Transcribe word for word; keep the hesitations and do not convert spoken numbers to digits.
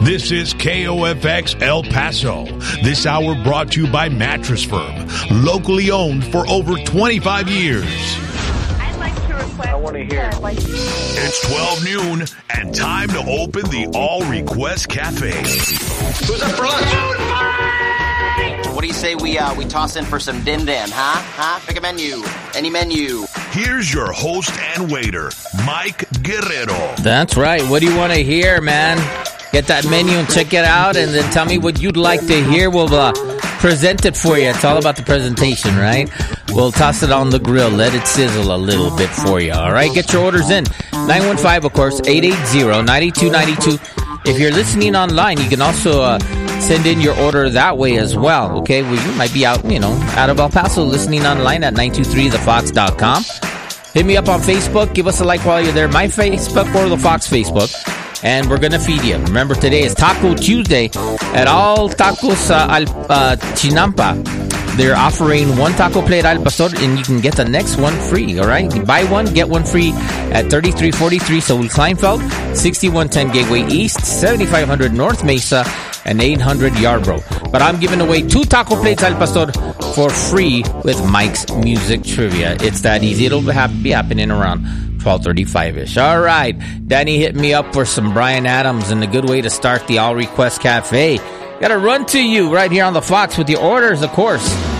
This is K O F X El Paso. This hour brought to you by Mattress Firm, locally owned for over twenty-five years. I'd like to request. I want to hear. It's twelve noon and time to open the All Request Cafe. Who's up for lunch? What do you say we uh, we toss in for some dim dim, huh? Huh? Pick a menu. Any menu. Here's your host and waiter, Mike Guerrero. That's right. What do you want to hear, man? Get that menu and check it out, and then tell me what you'd like to hear. We'll uh, present it for you. It's all about the presentation, right? We'll toss it on the grill. Let it sizzle a little bit for you, all right? Get your orders in. nine one five, of course, eight eight zero, nine two nine two. If you're listening online, you can also uh, send in your order that way as well, okay? Well, you might be out, you know, out of El Paso listening online at nine two three the fox dot com. Hit me up on Facebook. Give us a like while you're there. My Facebook or the Fox Facebook. And we're going to feed you. Remember, today is Taco Tuesday at all Tacos uh, Al uh, Chinampa. They're offering one taco plate Al Pastor, and you can get the next one free, all right? You buy one, get one free at thirty-three forty-three Saul Kleinfeld, sixty-one ten Gateway East, seventy-five hundred North Mesa, and eight hundred Yarborough. But I'm giving away two taco plates Al Pastor for free with Mike's Music Trivia. It's that easy. It'll be happening around twelve thirty-five-ish. All right. Danny hit me up for some Bryan Adams and a good way to start the All Request Cafe. Got to run to you right here on the Fox with your orders, of course.